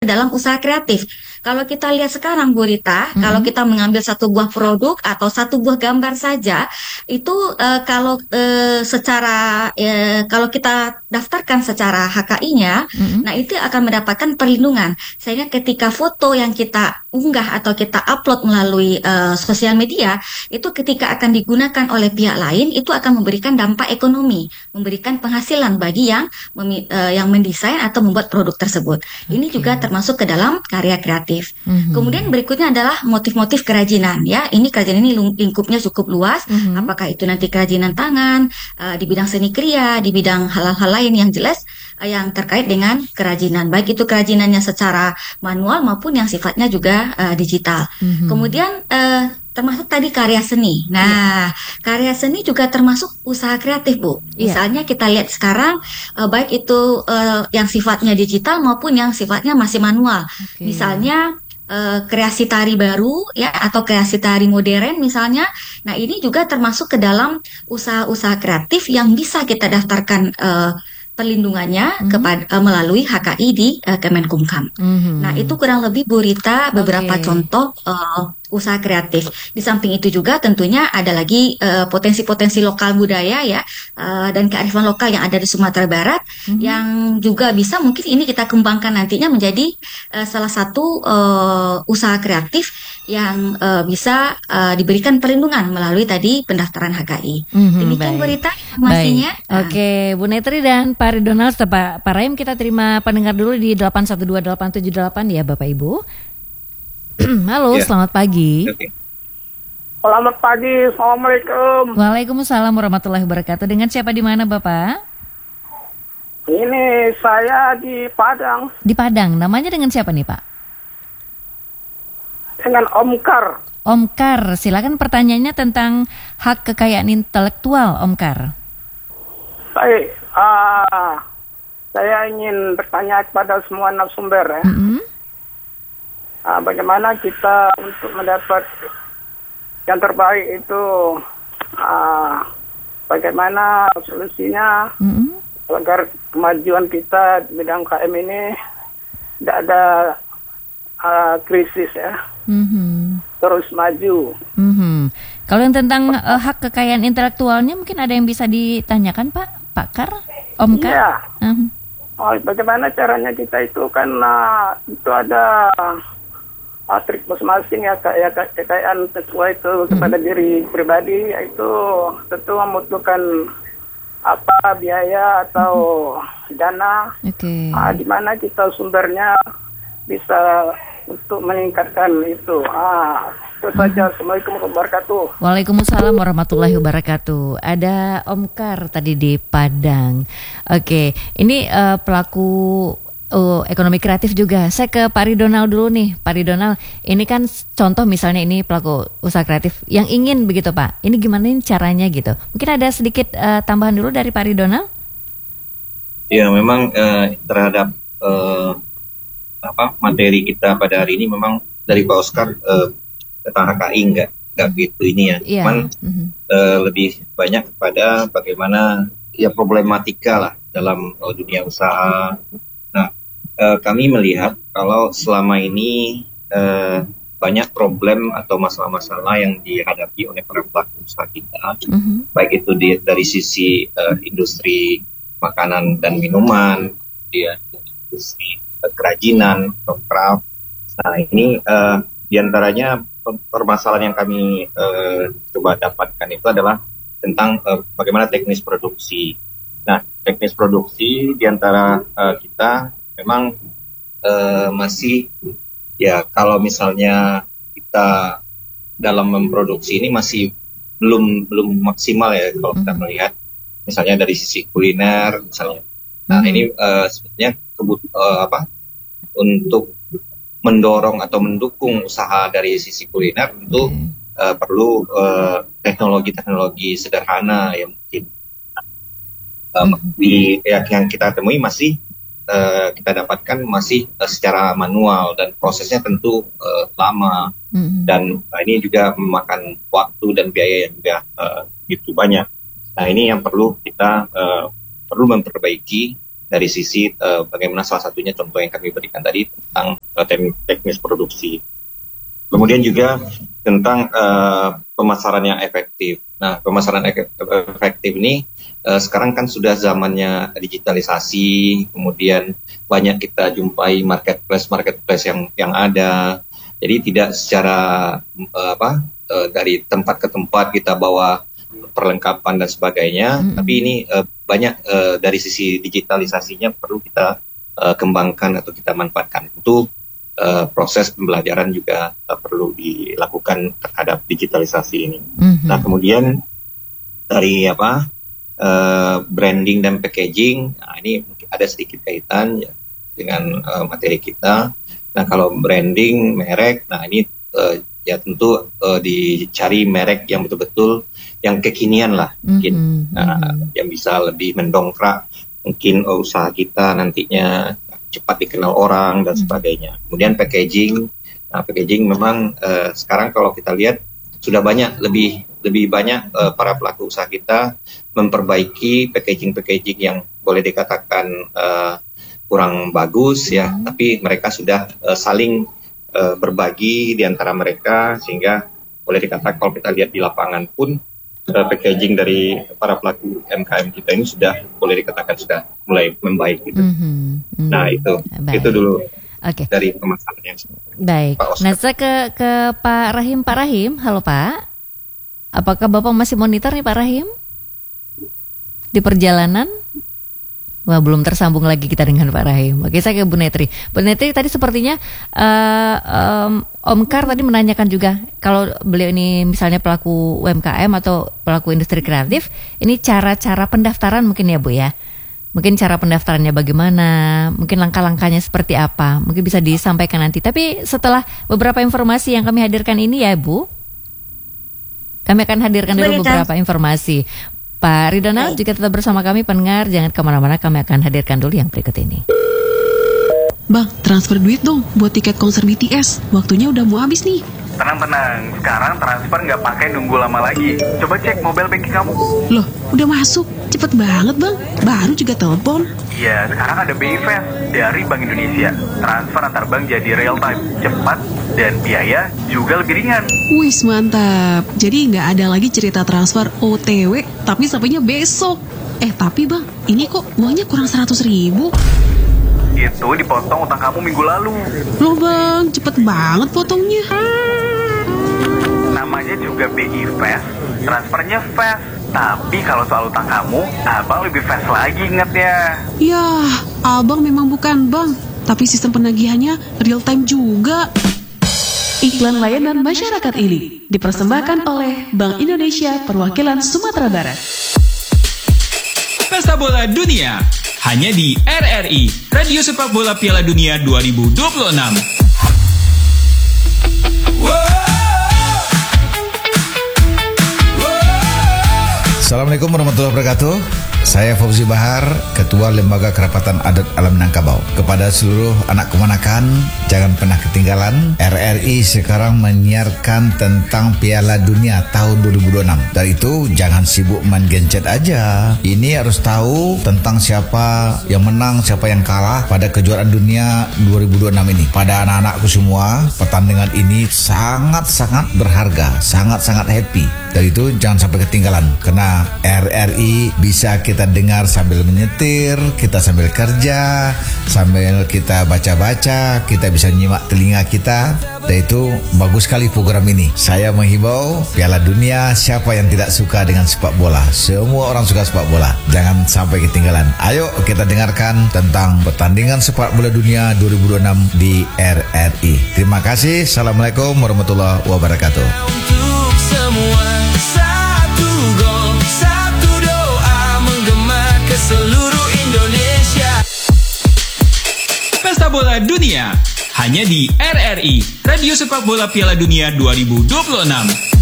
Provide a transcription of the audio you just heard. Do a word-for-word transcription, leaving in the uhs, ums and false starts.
dalam usaha kreatif. Kalau kita lihat sekarang Bu Rita, Mm-mm. kalau kita mengambil satu buah produk atau satu buah gambar saja, itu eh, kalau eh, secara eh, kalau kita daftarkan secara H K I-nya, Mm-mm. nah itu akan mendapatkan perlindungan. Sehingga ketika foto yang kita unggah atau kita upload melalui eh, sosial media, itu ketika akan digunakan oleh pihak lain, itu akan memberikan dampak ekonomi, memberikan penghasilan bagi yang memi- eh, yang mendesain atau membuat produk tersebut. Ini Oke. juga termasuk ke dalam karya kreatif. Mhm. Kemudian berikutnya adalah motif-motif kerajinan ya. Ini kerajinan ini lung- lingkupnya cukup luas. Mhm. Apakah itu nanti kerajinan tangan, eh, di bidang seni kriya, di bidang hal-hal lain yang jelas eh, yang terkait dengan kerajinan. Baik itu kerajinannya secara manual maupun yang sifatnya juga eh, digital. Mhm. Kemudian eh, termasuk tadi karya seni. Nah, karya seni juga termasuk usaha kreatif, Bu. Iya. Misalnya kita lihat sekarang eh, baik itu eh, yang sifatnya digital maupun yang sifatnya masih manual. Oke. Misalnya eh, kreasi tari baru ya atau kreasi tari modern misalnya. Nah, ini juga termasuk ke dalam usaha-usaha kreatif yang bisa kita daftarkan eh, perlindungannya Mhm. kepada eh, melalui H K I di eh, Kemenkumham. Mhm. Nah, itu kurang lebih Bu Rita beberapa Oke. contoh eh, usaha kreatif. Di samping itu juga tentunya ada lagi eh, potensi-potensi lokal budaya ya eh, dan kearifan lokal yang ada di Sumatera Barat Mhm. yang juga bisa mungkin ini kita kembangkan nantinya menjadi eh, salah satu eh, usaha kreatif yang eh, bisa eh, diberikan perlindungan melalui tadi pendaftaran H K I. Mhm, Demikian Bu baik. Rita informasinya. Baik. Oke, Bu Netri dan Pak Ridonald serta Pak Pak Rahim, kita terima pendengar dulu di delapan satu dua delapan tujuh delapan ya Bapak Ibu. Halo, Ya. selamat pagi. Oke. Selamat pagi, Assalamualaikum. Waalaikumsalam warahmatullahi wabarakatuh. Dengan siapa di mana Bapak? Ini saya di Padang Di Padang. Namanya dengan siapa nih Pak? dengan Om Kar. Om Kar, silakan pertanyaannya tentang hak kekayaan intelektual Om Kar. Baik, ah, saya ingin bertanya kepada semua narasumber ya. Mm-mm. Ah, bagaimana kita untuk mendapat yang terbaik itu, ah, bagaimana solusinya Mm-mm. agar kemajuan kita di bidang K M ini tidak ada ah, krisis ya, Mhm. terus maju. Mhm. Kalau yang tentang eh, hak kekayaan intelektualnya mungkin ada yang bisa ditanyakan Pak, Pak Kar, Om Kar. Iya. Mhm. Oh, bagaimana caranya kita itu kan ah, itu ada ah, trik masing-masing ya, kayak ya, kekayaan seksual itu kepada diri pribadi itu tentu membutuhkan apa biaya atau dana, Oke. ah, di mana kita sumbernya bisa untuk meningkatkan itu. Ah, itu saja. Assalamualaikum warahmatullahi wabarakatuh. Waalaikumsalam warahmatullahi wabarakatuh. Ada Om Kar tadi di Padang. Oke, ini eh, pelaku oh, ekonomi kreatif juga. Saya ke Pak Ridonald dulu nih. Pak Ridonald, ini kan contoh misalnya ini pelaku usaha kreatif yang ingin begitu Pak. Ini gimana ini caranya gitu? Mungkin ada sedikit eh, tambahan dulu dari Pak Ridonald? Ya, memang eh, terhadap eh, apa materi kita pada hari ini memang dari Pak Oscar eh, tentang H K I nggak nggak gitu ini ya. Iya. Cuman Mhm. eh, lebih banyak kepada bagaimana ya problematika lah dalam eh, dunia usaha. Nah, eh, kami melihat kalau selama ini eh, banyak problem atau masalah-masalah yang dihadapi oleh para pelaku usaha kita, Mhm. baik itu di, dari sisi eh, industri makanan dan minuman, dia industri eh, kerajinan atau craft. Nah, ini eh, diantaranya permasalahan yang kami eh, coba dapatkan itu adalah tentang eh, bagaimana teknis produksi. Nah, teknis produksi diantara eh, kita memang eh, masih ya kalau misalnya kita dalam memproduksi ini masih belum belum maksimal ya kalau kita melihat misalnya dari sisi kuliner misalnya. Nah, Mhm. ini eh, sebenarnya kebut eh, apa untuk mendorong atau mendukung usaha dari sisi kuliner tentu Oke. eh, perlu eh, teknologi-teknologi sederhana yang mungkin eh, di ya, yang kita temui masih eh, kita dapatkan masih eh, secara manual dan prosesnya tentu eh, lama Mhm. dan eh, ini juga memakan waktu dan biaya yang juga eh, begitu banyak. Nah, ini yang perlu kita eh, perlu memperbaiki dari sisi uh, bagaimana salah satunya contoh yang kami berikan tadi tentang uh, teknis produksi. Kemudian juga tentang uh, pemasaran yang efektif. Nah, pemasaran efektif ini uh, sekarang kan sudah zamannya digitalisasi, kemudian banyak kita jumpai marketplace-marketplace yang yang ada. Jadi tidak secara uh, apa uh, dari tempat ke tempat kita bawa perlengkapan dan sebagainya, mm-hmm. tapi ini uh, banyak uh, dari sisi digitalisasinya perlu kita uh, kembangkan atau kita manfaatkan untuk Uh, proses pembelajaran juga uh, perlu dilakukan terhadap digitalisasi ini. Mm-hmm. Nah, kemudian dari apa uh, branding dan packaging, nah ini ada sedikit kaitan ya, dengan uh, materi kita. Nah, kalau branding merek, nah ini uh, ya tentu uh, dicari merek yang betul-betul yang kekinian lah, mungkin mm-hmm. nah, yang bisa lebih mendongkrak mungkin uh, usaha kita nantinya cepat dikenal orang dan sebagainya. Kemudian packaging, nah packaging memang uh, sekarang kalau kita lihat sudah banyak lebih lebih banyak uh, para pelaku usaha kita memperbaiki packaging-packaging yang boleh dikatakan uh, kurang bagus ya, hmm. tapi mereka sudah uh, saling uh, berbagi di antara mereka sehingga boleh dikatakan kalau kita lihat di lapangan pun uh, packaging dari para pelaku U M K M kita ini sudah boleh dikatakan sudah mulai membaik gitu. Mm-hmm. Mm-hmm. Nah itu Baik. itu dulu okay. dari pemasarannya. Baik. Nah saya ke ke Pak Rahim. Pak Rahim, halo Pak. Apakah Bapak masih monitor nih Pak Rahim di perjalanan? Wah, belum tersambung lagi kita dengan Pak Rahim. Oke, saya ke Bu Netri. Bu Netri tadi sepertinya uh, um, Om Kar tadi menanyakan juga kalau beliau ini misalnya pelaku U M K M atau pelaku industri kreatif, ini cara-cara pendaftaran mungkin ya Bu ya. Mungkin cara pendaftarannya bagaimana, mungkin langkah-langkahnya seperti apa, mungkin bisa disampaikan nanti. Tapi setelah beberapa informasi yang kami hadirkan ini ya Bu, kami akan hadirkan dulu beberapa informasi. Pak Ridonald juga tetap bersama kami pendengar, jangan kemana-mana, kami akan hadirkan dulu yang berikut ini. Bang, transfer duit dong buat tiket konser B T S, waktunya udah mau habis nih. Tenang-tenang, sekarang transfer nggak pakai nunggu lama lagi. Coba cek mobile banking kamu. Loh, udah masuk, cepet banget bang, baru juga telepon. Iya, sekarang ada B I Fast dari Bank Indonesia. Transfer antar bank jadi real time, cepat, dan biaya juga lebih ringan. Wih, mantap. Jadi nggak ada lagi cerita transfer O T W, tapi sampainya besok. Eh, tapi bang, ini kok uangnya kurang seratus ribu? Itu dipotong utang kamu minggu lalu. Loh bang, cepet banget potongnya. Namanya juga B I Fast, transfernya fast. Tapi kalau soal utang kamu, abang lebih fast lagi ingatnya. Yah, abang memang bukan bank, tapi sistem penagihannya real time juga. Iklan layanan masyarakat ini dipersembahkan oleh Bank Indonesia Perwakilan Sumatera Barat. Pesta Bola Dunia hanya di R R I, Radio Sepak Bola Piala Dunia dua ribu dua puluh enam. Assalamualaikum warahmatullahi wabarakatuh. Saya Fauzi Bahar, Ketua Lembaga Kerapatan Adat Alam Minangkabau. Kepada seluruh anak kemanakan, jangan pernah ketinggalan. R R I sekarang menyiarkan tentang Piala Dunia tahun dua ribu dua puluh enam. Dari itu, jangan sibuk main gadget aja. Ini harus tahu tentang siapa yang menang, siapa yang kalah pada kejuaraan dunia dua ribu dua puluh enam ini. Pada anak-anakku semua, pertandingan ini sangat-sangat berharga, sangat-sangat happy. Dari itu, jangan sampai ketinggalan. Karena R R I bisa kita dengar sambil menyetir, kita sambil kerja, sambil kita baca-baca, kita bisa nyimak telinga kita. Dan itu bagus sekali program ini. Saya menghimbau Piala Dunia, siapa yang tidak suka dengan sepak bola? Semua orang suka sepak bola. Jangan sampai ketinggalan. Ayo kita dengarkan tentang pertandingan sepak bola dunia dua ribu dua puluh enam di R R I. Terima kasih. Assalamualaikum warahmatullahi wabarakatuh. Untuk semua satu gol, satu doa menggema ke seluruh Indonesia. Pesta Bola Dunia hanya di R R I, Radio Sepak Bola Piala Dunia dua ribu dua puluh enam.